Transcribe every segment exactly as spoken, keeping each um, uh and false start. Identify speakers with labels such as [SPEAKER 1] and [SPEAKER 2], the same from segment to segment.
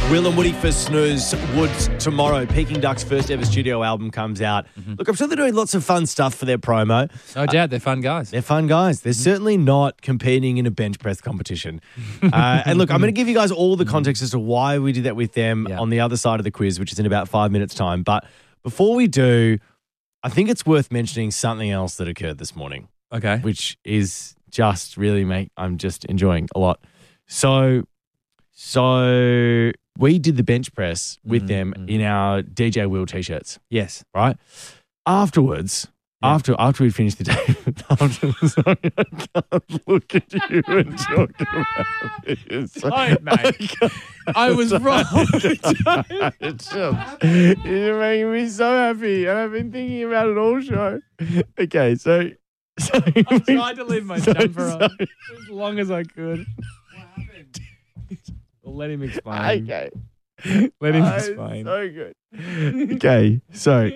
[SPEAKER 1] Will and Woody for Snooze Woods tomorrow. Peking Duck's first ever studio album comes out. Mm-hmm. Look, I'm sure they're doing lots of fun stuff for their promo.
[SPEAKER 2] No doubt, they're fun guys.
[SPEAKER 1] They're fun guys. They're mm-hmm. certainly not competing in a bench press competition. uh, and look, I'm going to give you guys all the context as to why we did that with them yeah. on the other side of the quiz, which is in about five minutes' time. But before we do, I think it's worth mentioning something else that occurred this morning.
[SPEAKER 2] Okay.
[SPEAKER 1] Which is just really make I'm just enjoying a lot. So, so we did the bench press with mm-hmm. them in our D J Will t-shirts.
[SPEAKER 2] Yes.
[SPEAKER 1] Right? Afterwards, yeah. after after we finished the day, after, sorry, I can't look at you and talk about this.
[SPEAKER 2] Don't, mate. I, I was wrong.
[SPEAKER 1] It's just, you're making me so happy, and I've been thinking about it all show. Okay, so... so
[SPEAKER 2] I tried to leave my so, jumper on so, as long as I could. What happened? Well, let him explain.
[SPEAKER 1] Okay.
[SPEAKER 2] Let him
[SPEAKER 1] oh,
[SPEAKER 2] explain.
[SPEAKER 1] So good. Okay, so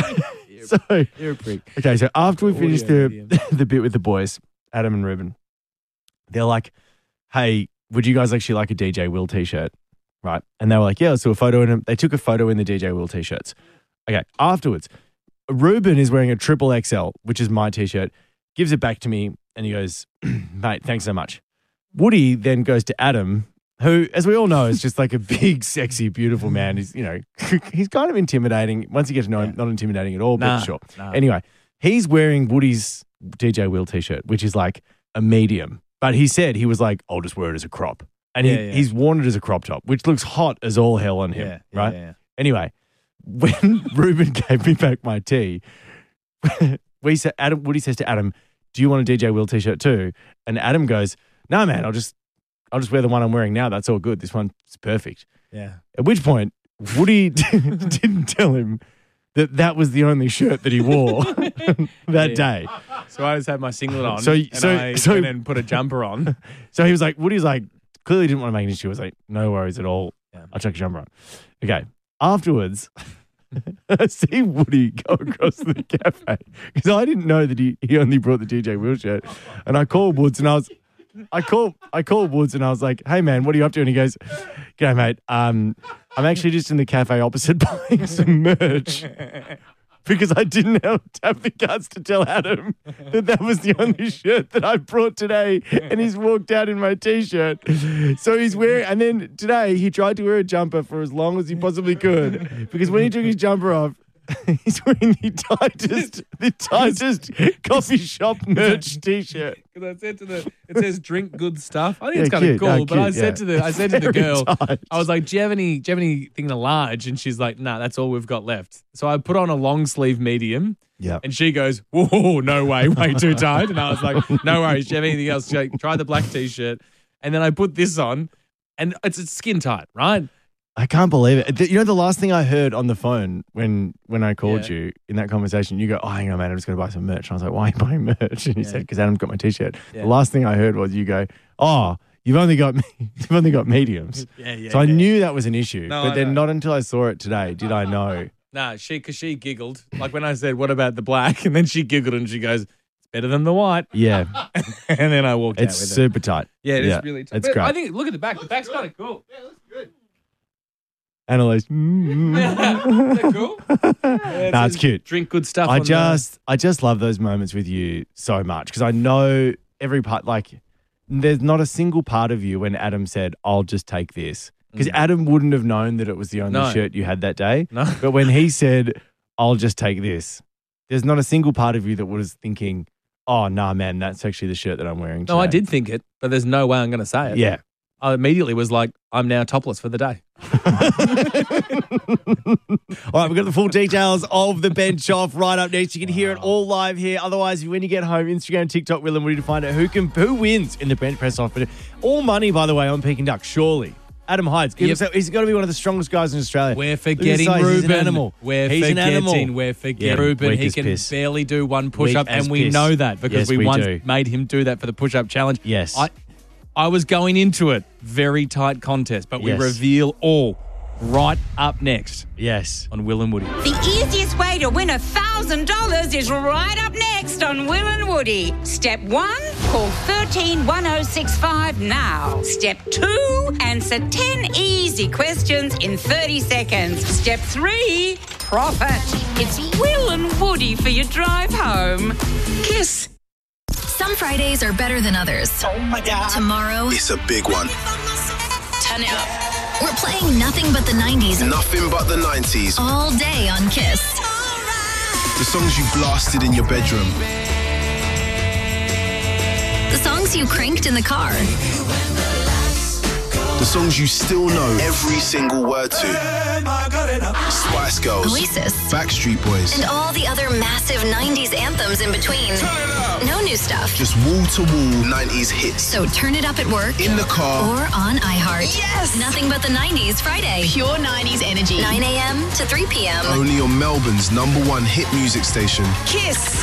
[SPEAKER 1] so
[SPEAKER 2] you're a prick.
[SPEAKER 1] Okay, so after we finished the the bit with the boys, Adam and Ruben, they're like, "Hey, would you guys actually like a D J Will t-shirt?" Right? And they were like, "Yeah, let's do a photo in them." They took a photo in the D J Will t-shirts. Okay, afterwards, Ruben is wearing a triple X L, which is my t-shirt. Gives it back to me, and he goes, "Mate, thanks so much." Woody then goes to Adam, who, as we all know, is just like a big, sexy, beautiful man. He's, you know, he's kind of intimidating. Once you get to know him, not intimidating at all,
[SPEAKER 2] nah,
[SPEAKER 1] but sure.
[SPEAKER 2] Nah.
[SPEAKER 1] Anyway, he's wearing Woody's D J Will t-shirt, which is like a medium. But he said, he was like, "I'll just wear it as a crop." And
[SPEAKER 2] yeah,
[SPEAKER 1] he,
[SPEAKER 2] yeah.
[SPEAKER 1] he's worn it as a crop top, which looks hot as all hell on him,
[SPEAKER 2] yeah,
[SPEAKER 1] right?
[SPEAKER 2] Yeah, yeah.
[SPEAKER 1] Anyway, when Ruben gave me back my tee, we said, Adam, Woody says to Adam, "Do you want a D J Will t-shirt too?" And Adam goes, "No, man, I'll just I'll just wear the one I'm wearing now. That's all good. This one's perfect."
[SPEAKER 2] Yeah.
[SPEAKER 1] At which point, Woody didn't tell him that that was the only shirt that he wore that
[SPEAKER 2] yeah.
[SPEAKER 1] day.
[SPEAKER 2] So I just had my singlet on
[SPEAKER 1] so,
[SPEAKER 2] and,
[SPEAKER 1] so,
[SPEAKER 2] I,
[SPEAKER 1] so,
[SPEAKER 2] and then put a jumper on.
[SPEAKER 1] So he was like, Woody's like, clearly didn't want to make an issue. He was like, "No worries at all.
[SPEAKER 2] Yeah.
[SPEAKER 1] I'll chuck a jumper on." Okay. Afterwards, I see Woody go across the cafe because I didn't know that he, he only brought the D J Will shirt. And I called Woods and I was, I called, I called Woods and I was like, "Hey man, what are you up to?" And he goes, "G'day mate, um, I'm actually just in the cafe opposite buying some merch." Because I didn't have, have the guts to tell Adam that that was the only shirt that I brought today, and he's walked out in my t-shirt. So he's wearing, and then today he tried to wear a jumper for as long as he possibly could, because when he took his jumper off, he's wearing the tightest, the tightest coffee shop merch t-shirt.
[SPEAKER 2] Because I said to the, it says "drink good stuff." I think
[SPEAKER 1] Yeah,
[SPEAKER 2] it's kind of
[SPEAKER 1] cute.
[SPEAKER 2] cool,
[SPEAKER 1] No,
[SPEAKER 2] but
[SPEAKER 1] cute,
[SPEAKER 2] I said
[SPEAKER 1] yeah.
[SPEAKER 2] to the, I said to the
[SPEAKER 1] Very
[SPEAKER 2] girl,
[SPEAKER 1] tight.
[SPEAKER 2] I was like, "Do you have any, do you have anything in a large?" And she's like, "Nah, that's all we've got left." So I put on a long sleeve medium.
[SPEAKER 1] Yeah.
[SPEAKER 2] And she goes, "Whoa, no way, way too tight." And I was like, "No worries. Do you have anything else?" She's like, "Try the black t-shirt." And then I put this on, and it's, it's skin tight, right?
[SPEAKER 1] I can't believe it. You know, the last thing I heard on the phone when when I called
[SPEAKER 2] Yeah.
[SPEAKER 1] you in that conversation, you go, "Oh, hang on, man, I'm just going to buy some merch." And I was like, "Why are you buying merch?" And you
[SPEAKER 2] Yeah.
[SPEAKER 1] said, "Because Adam's got my t-shirt."
[SPEAKER 2] Yeah.
[SPEAKER 1] The last thing I heard was you go, "Oh, you've only got you've only got mediums."
[SPEAKER 2] Yeah, yeah.
[SPEAKER 1] So I
[SPEAKER 2] yeah.
[SPEAKER 1] knew that was an issue,
[SPEAKER 2] No,
[SPEAKER 1] but
[SPEAKER 2] I
[SPEAKER 1] then
[SPEAKER 2] know.
[SPEAKER 1] not until I saw it today did I know.
[SPEAKER 2] Nah, she, because she giggled. Like when I said, "What about the black?" And then she giggled and she goes, "It's better than the white."
[SPEAKER 1] Yeah,
[SPEAKER 2] And then I walked
[SPEAKER 1] it's
[SPEAKER 2] out with it.
[SPEAKER 1] super tight.
[SPEAKER 2] Yeah, it is
[SPEAKER 1] yeah,
[SPEAKER 2] really tough.
[SPEAKER 1] it's
[SPEAKER 2] But
[SPEAKER 1] great.
[SPEAKER 2] I think, look at the back. The back's kind of cool.
[SPEAKER 1] Annalise,
[SPEAKER 2] Is that cool? Yeah,
[SPEAKER 1] nah, it's
[SPEAKER 2] says
[SPEAKER 1] cute.
[SPEAKER 2] Drink good stuff.
[SPEAKER 1] I
[SPEAKER 2] on
[SPEAKER 1] just, I just love those moments with you so much because I know every part. Like, there's not a single part of you when Adam said, "I'll just take this," because
[SPEAKER 2] Mm.
[SPEAKER 1] Adam wouldn't have known that it was the only
[SPEAKER 2] No.
[SPEAKER 1] shirt you had that day.
[SPEAKER 2] No.
[SPEAKER 1] But when he said, "I'll just take this," there's not a single part of you that was thinking, "Oh, nah, man, that's actually the shirt that I'm wearing
[SPEAKER 2] the, no, I
[SPEAKER 1] today."
[SPEAKER 2] did think it, but there's no way I'm going to say it.
[SPEAKER 1] Yeah.
[SPEAKER 2] I immediately was like, I'm now topless for the day.
[SPEAKER 1] All right, we've got the full details of the bench off right up next. You can hear it all live here. Otherwise, when you get home, Instagram, TikTok, Will and Woody to find out who can who wins in the bench press off. But all money, by the way, on Peking Duck, surely. Adam Hydes, give
[SPEAKER 2] Yep.
[SPEAKER 1] us, he's got to be one of the strongest guys in Australia.
[SPEAKER 2] We're
[SPEAKER 1] Look at his
[SPEAKER 2] forgetting
[SPEAKER 1] size.
[SPEAKER 2] Ruben.
[SPEAKER 1] He's an animal.
[SPEAKER 2] We're
[SPEAKER 1] he's
[SPEAKER 2] forgetting.
[SPEAKER 1] an animal.
[SPEAKER 2] We're forgetting
[SPEAKER 1] Yeah,
[SPEAKER 2] Ruben.
[SPEAKER 1] weak
[SPEAKER 2] He
[SPEAKER 1] as
[SPEAKER 2] can
[SPEAKER 1] piss.
[SPEAKER 2] barely do one push-up,
[SPEAKER 1] Weak as
[SPEAKER 2] and we
[SPEAKER 1] piss.
[SPEAKER 2] know that because
[SPEAKER 1] Yes,
[SPEAKER 2] we,
[SPEAKER 1] we
[SPEAKER 2] once
[SPEAKER 1] do.
[SPEAKER 2] made him do that for the push-up challenge.
[SPEAKER 1] Yes.
[SPEAKER 2] I, I was going into it very tight contest, but we
[SPEAKER 1] Yes.
[SPEAKER 2] reveal all. right up next
[SPEAKER 1] Yes.
[SPEAKER 2] on Will and Woody.
[SPEAKER 3] The easiest way to win one thousand dollars is right up next on Will and Woody. Step one, call one three one zero six five now. Step two, answer ten easy questions in thirty seconds. Step three, profit. It's Will and Woody for your drive home. Kiss.
[SPEAKER 4] Some Fridays are better than others.
[SPEAKER 5] Oh my God.
[SPEAKER 4] Tomorrow,
[SPEAKER 5] It's a big one.
[SPEAKER 4] turn it up. We're playing nothing but the nineties
[SPEAKER 5] Nothing but the nineties.
[SPEAKER 4] all day on Kiss.
[SPEAKER 5] The songs you blasted in your bedroom.
[SPEAKER 4] The songs you cranked in the car.
[SPEAKER 5] The songs you still know every single word to. Spice Girls.
[SPEAKER 4] Oasis.
[SPEAKER 5] Backstreet Boys.
[SPEAKER 4] And all the other massive nineties anthems in between. No new stuff.
[SPEAKER 5] Just wall-to-wall nineties hits.
[SPEAKER 4] So turn it up at work
[SPEAKER 5] In the car.
[SPEAKER 4] or on iHeart.
[SPEAKER 6] Yes!
[SPEAKER 4] Nothing but the nineties Friday.
[SPEAKER 6] Pure nineties energy.
[SPEAKER 4] nine a.m. to three p.m.
[SPEAKER 5] Only on Melbourne's number one hit music station.
[SPEAKER 6] Kiss.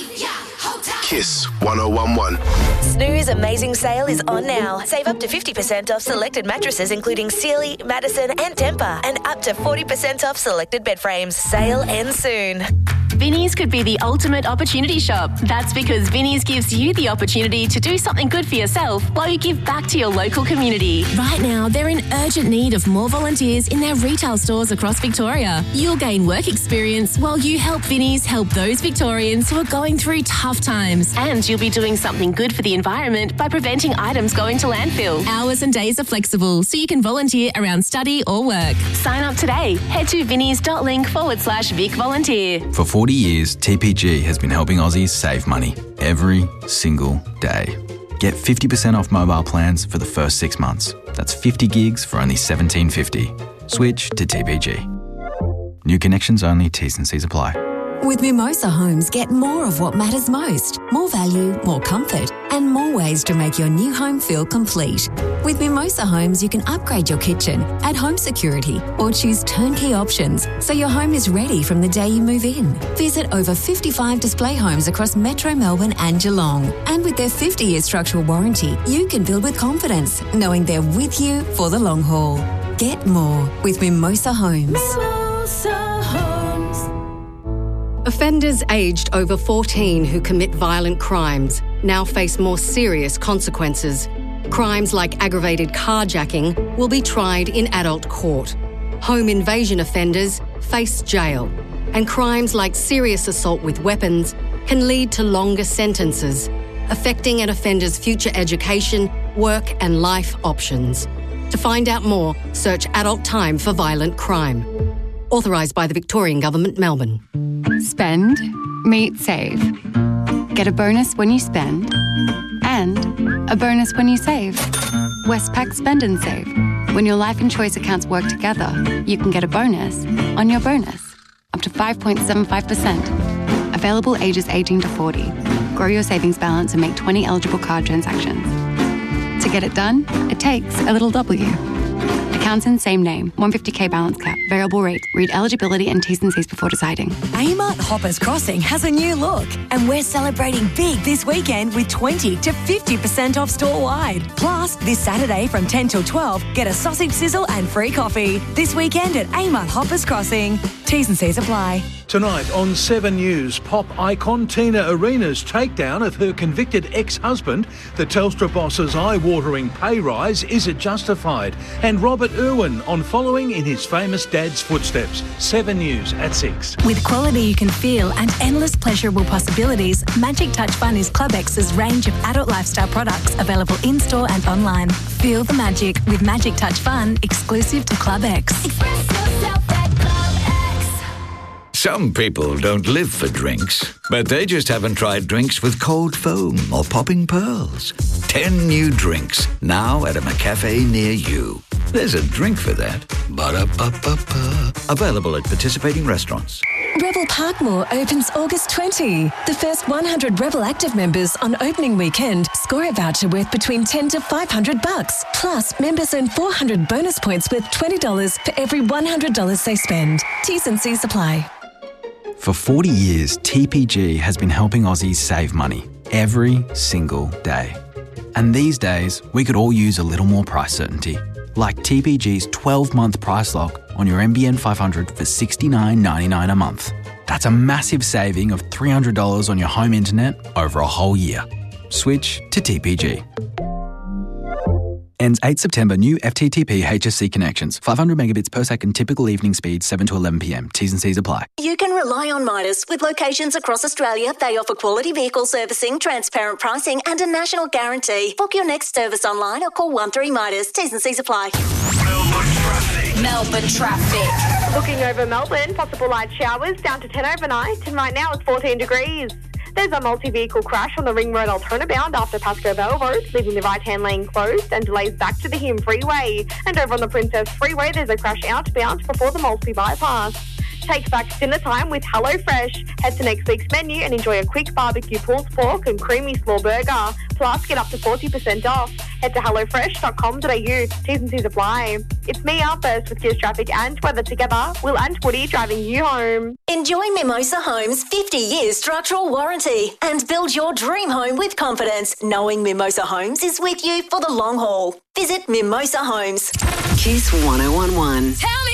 [SPEAKER 5] Kiss one oh one one.
[SPEAKER 7] Snooze Amazing Sale is on now. Save up to fifty percent off selected mattresses including Sealy, Madison and Tempur, and up to forty percent off selected bed frames. Sale ends soon.
[SPEAKER 8] Vinnie's could be the ultimate opportunity shop. That's because Vinnie's gives you the opportunity to do something good for yourself while you give back to your local community. Right now, they're in urgent need of more volunteers in their retail stores across Victoria. You'll gain work experience while you help Vinnie's help those Victorians who are going through tough times. And you'll be doing something good for the environment by preventing items going to landfill. Hours and days are flexible, so you can volunteer around study or work. Sign up today. Head to vinnies.link forward slash Vic Volunteer.
[SPEAKER 9] For forty years, T P G has been helping Aussies save money every single day. Get fifty percent off mobile plans for the first six months. That's fifty gigs for only seventeen fifty. Switch to T P G. New connections only, T's and C's apply.
[SPEAKER 10] With Mimosa Homes, get more of what matters most. More value, more comfort, and more ways to make your new home feel complete. With Mimosa Homes, you can upgrade your kitchen, add home security, or choose turnkey options so your home is ready from the day you move in. Visit over fifty-five display homes across Metro Melbourne and Geelong. And with their fifty-year structural warranty, you can build with confidence, knowing they're with you for the long haul. Get more with Mimosa Homes. Mimosa Homes.
[SPEAKER 11] Offenders aged over fourteen who commit violent crimes now face more serious consequences. Crimes like aggravated carjacking will be tried in adult court. Home invasion offenders face jail. And crimes like serious assault with weapons can lead to longer sentences, affecting an offender's future education, work and life options. To find out more, search Adult Time for Violent Crime. Authorised by the Victorian Government, Melbourne.
[SPEAKER 12] Spend, meet, save. Get a bonus when you spend and a bonus when you save. Westpac Spend and Save. When your life and choice accounts work together, you can get a bonus on your bonus, up to five point seven five percent. Available ages eighteen to forty. Grow your savings balance and make twenty eligible card transactions. To get it done, it takes a little W. Accounts in same name, one hundred fifty k balance cap, variable rate. Read eligibility and T's and C's before deciding.
[SPEAKER 13] Amart Hoppers Crossing has a new look, and we're celebrating big this weekend with twenty to fifty percent off store-wide. Plus, this Saturday from ten till twelve, get a sausage sizzle and free coffee. This weekend at Amart Hoppers Crossing. T's and C's apply.
[SPEAKER 14] Tonight on Seven News, pop icon Tina Arena's takedown of her convicted ex-husband, the Telstra boss's eye-watering pay rise, is it justified? And Robert Irwin on following in his famous dad's footsteps. Seven News at six.
[SPEAKER 15] With quality you can feel and endless pleasurable possibilities, Magic Touch Fun is ClubX's range of adult lifestyle products available in-store and online. Feel the magic with Magic Touch Fun, exclusive to ClubX. Express yourself at
[SPEAKER 16] Some people don't live for drinks, but they just haven't tried drinks with cold foam or popping pearls. Ten new drinks, now at a McCafe near you. There's a drink for that. Ba-da-ba-ba-ba. Available at participating restaurants.
[SPEAKER 15] Rebel Parkmore opens August twentieth. The first one hundred Rebel Active members on opening weekend score a voucher worth between ten to five hundred bucks. Plus, members earn four hundred bonus points worth twenty dollars for every one hundred dollars they spend. T's and C's apply.
[SPEAKER 9] For forty years, T P G has been helping Aussies save money every single day. And these days, we could all use a little more price certainty. like T P G's twelve-month price lock on your N B N five hundred for sixty-nine ninety-nine a month. That's a massive saving of three hundred dollars on your home internet over a whole year. Switch to T P G. Ends eighth September. New F T T P H S C connections. five hundred megabits per second typical evening speed, seven to eleven p.m. T's and C's apply.
[SPEAKER 10] You can rely on Midas. With locations across Australia, they offer quality vehicle servicing, transparent pricing and a national guarantee. Book your next service online or call one three Midas. T's and C's apply.
[SPEAKER 17] Melbourne traffic.
[SPEAKER 18] Looking over Melbourne, possible light showers down to ten overnight, and right now it's fourteen degrees. There's a multi-vehicle crash on the Ring Road Alternabound after Pascoe Bell Road, leaving the right-hand lane closed and delays back to the Hume Freeway. And over on the Princess Freeway, there's a crash outbound before the Malsey bypass. Take back dinner time with HelloFresh. Head to next week's menu and enjoy a quick barbecue pulled pork and creamy slaw burger. Plus, get up to forty percent off. Head to hello fresh dot com dot a u. T's and C's apply. It's me, Up First, with Kiss Traffic and weather together. Will and Woody driving you home.
[SPEAKER 10] Enjoy Mimosa Homes' fifty years structural warranty and build your dream home with confidence, knowing Mimosa Homes is with you for the long haul. Visit Mimosa Homes.
[SPEAKER 6] Kiss one oh one one.
[SPEAKER 17] Tell me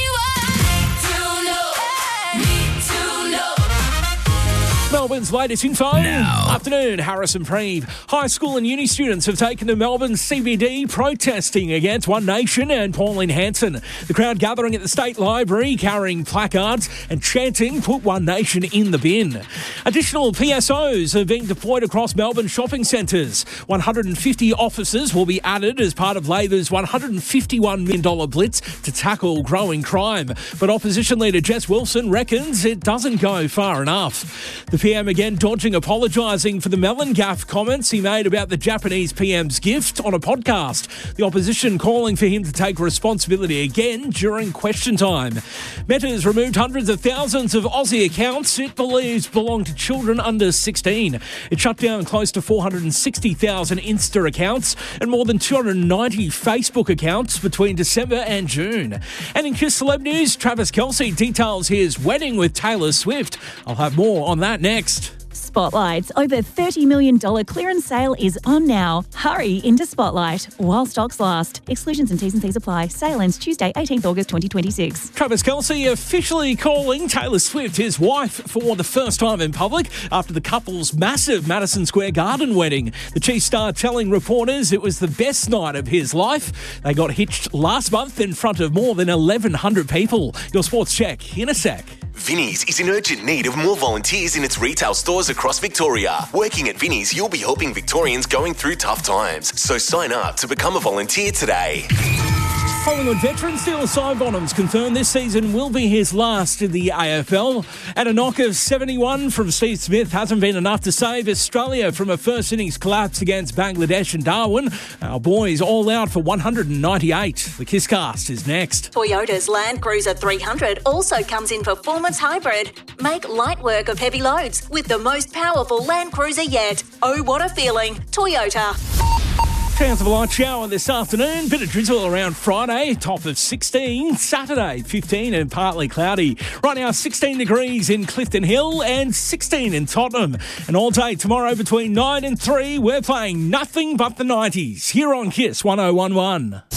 [SPEAKER 2] Melbourne's latest info. Now. Afternoon, Harrison Preeve. High school and uni students have taken to Melbourne C B D protesting against One Nation and Pauline Hanson. The crowd gathering at the State Library carrying placards and chanting, "Put One Nation in the bin." Additional P S Os are being deployed across Melbourne shopping centres. one hundred fifty officers will be added as part of Labor's one hundred fifty-one million dollars blitz to tackle growing crime. But opposition leader Jess Wilson reckons it doesn't go far enough. The P M again dodging apologising for the melon gaff comments he made about the Japanese P M's gift on a podcast. The opposition calling for him to take responsibility again during question time. Meta's removed hundreds of thousands of Aussie accounts it believes belong to children under sixteen. It shut down close to four hundred sixty thousand Insta accounts and more than two hundred ninety Facebook accounts between December and June. And in Kiss Celeb News, Travis Kelce details his wedding with Taylor Swift. I'll have more on that next.
[SPEAKER 19] Spotlight's over thirty million dollars clearance sale is on now. Hurry into Spotlight while stocks last. Exclusions and T's and C's apply. Sale ends Tuesday, eighteenth August twenty twenty-six.
[SPEAKER 2] Travis Kelce officially calling Taylor Swift his wife for the first time in public after the couple's massive Madison Square Garden wedding. The Chief star telling reporters it was the best night of his life. They got hitched last month in front of more than eleven hundred people. Your sports check in a sec.
[SPEAKER 20] Vinnie's is in urgent need of more volunteers in its retail stores across Victoria. Working at Vinnie's, you'll be helping Victorians going through tough times. So sign up to become a volunteer today.
[SPEAKER 2] Collingwood veteran Steele Sy-Bonhams confirmed this season will be his last in the A F L. And a knock of seventy-one from Steve Smith hasn't been enough to save Australia from a first innings collapse against Bangladesh and Darwin. Our boys all out for one hundred ninety-eight. The Kisscast is next.
[SPEAKER 10] Toyota's Land Cruiser three hundred also comes in performance hybrid. Make light work of heavy loads with the most powerful Land Cruiser yet. Oh, what a feeling. Toyota.
[SPEAKER 2] Chance of a light shower this afternoon. Bit of drizzle around Friday, top of sixteen. Saturday, fifteen and partly cloudy. Right now, sixteen degrees in Clifton Hill and sixteen in Tottenham. And all day tomorrow between nine and three, we're playing nothing but the nineties here on Kiss one oh one one.